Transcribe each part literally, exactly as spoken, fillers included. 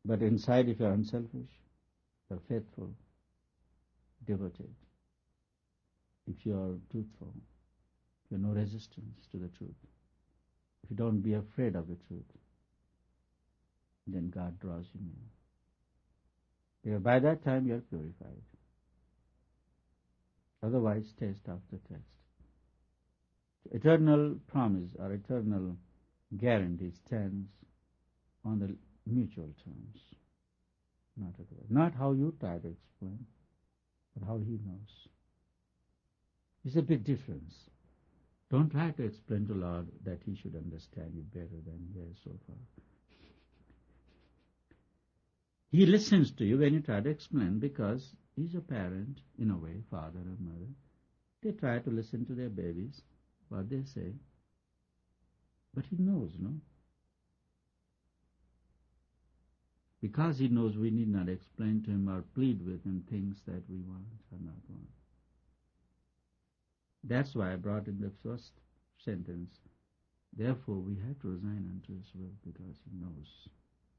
But inside, if you are unselfish, you are faithful, devoted, if you are truthful, if you have no resistance to the truth, if you don't be afraid of the truth, then God draws you near. Because by that time you are purified. Otherwise, test after test. Eternal promise or eternal guarantee stands on the mutual terms, not otherwise. Not how you try to explain, but how He knows. It's a big difference. Don't try to explain to Lord that He should understand you better than He has so far. He listens to you when you try to explain because He's a parent, in a way, father and mother. They try to listen to their babies, what they say. But He knows, no? Because He knows, we need not explain to Him or plead with Him things that we want or not want. That's why I brought in the first sentence. Therefore, we have to resign unto His will because He knows.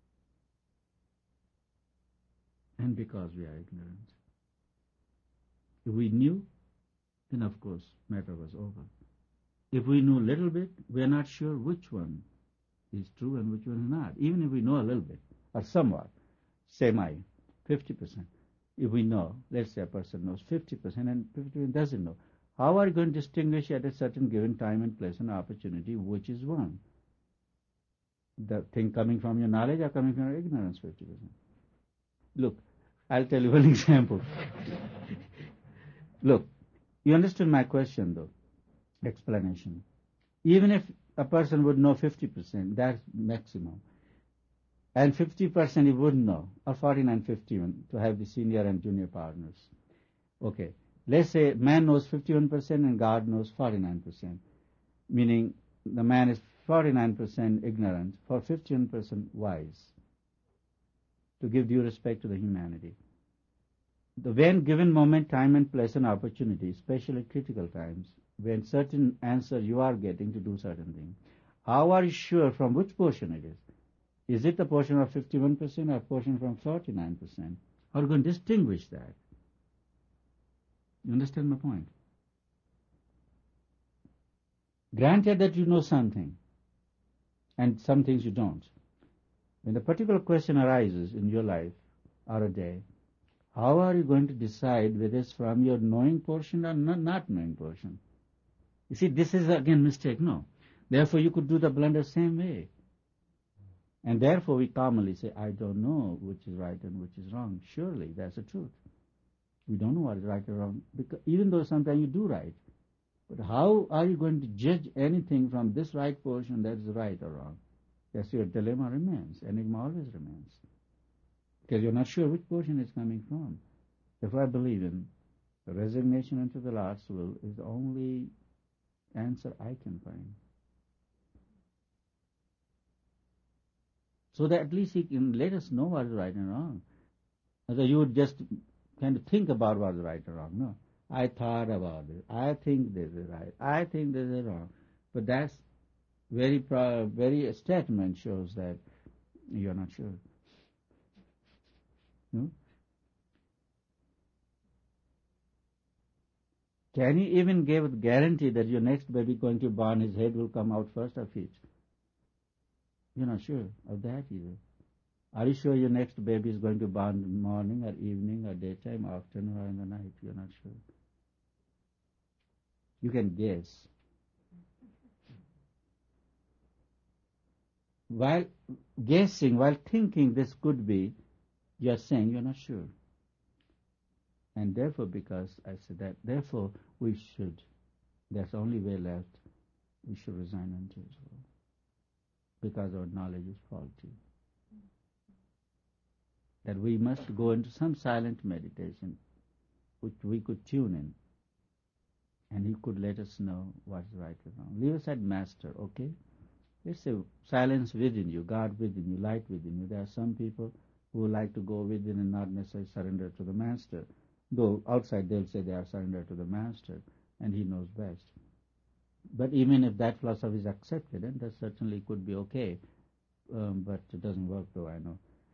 And because we are ignorant. If we knew, then of course matter was over. If we knew a little bit, we are not sure which one is true and which one is not. Even if we know a little bit, or somewhat, semi, fifty percent. If we know, let's say a person knows fifty percent and fifty percent doesn't know. How are you going to distinguish at a certain given time and place and opportunity which is one? The thing coming from your knowledge or coming from your ignorance, fifty percent? Look, I'll tell you one example. Look, you understood my question though, explanation. Even if a person would know fifty percent, that's maximum. And fifty percent he wouldn't know, or forty-nine fifty-one, to have the senior and junior partners. Okay, let's say man knows fifty-one percent and God knows forty-nine percent. Meaning the man is forty-nine percent ignorant, for fifty-one percent wise, to give due respect to the humanity. The when given moment, time and place and opportunity, especially critical times, when certain answer you are getting to do certain thing, how are you sure from which portion it is? Is it the portion of fifty-one percent or portion from forty-nine percent? How are you going to distinguish that? You understand my point? Granted that you know something, and some things you don't. When a particular question arises in your life or a day, how are you going to decide whether it's from your knowing portion or not, not knowing portion? You see, this is again mistake, no. Therefore, you could do the blunder same way. And therefore, we commonly say, I don't know which is right and which is wrong. Surely, that's the truth. We don't know what is right or wrong, because even though sometimes you do right. But how are you going to judge anything from this right portion that is right or wrong? Yes, your dilemma remains. Enigma always remains. Because you're not sure which portion it's coming from. Therefore, I believe in the resignation unto the Lord's will is the only answer I can find. So that at least He can let us know what is right and wrong. Otherwise, you would just kind of think about what is right and wrong. No. I thought about it. I think this is right. I think this is wrong. But that's very, pro- very statement shows that you're not sure. No? Can you even give a guarantee that your next baby going to born, his head will come out first or feet? You're not sure of that either. Are you sure your next baby is going to born in the morning or evening or daytime, afternoon or in the night? You're not sure. You can guess. While guessing, while thinking this could be, you are saying you're not sure. And therefore, because I said that, therefore we should, that's the only way left, we should resign unto His will. Because our knowledge is faulty. That we must go into some silent meditation, which we could tune in, and He could let us know what's right and wrong. Leave aside master, okay? Let's say silence within you, God within you, light within you. There are some people who like to go within and not necessarily surrender to the master. Though outside they'll say they are surrendered to the master, and he knows best. But even if that philosophy is accepted, and that certainly could be okay, um, but it doesn't work though, I know.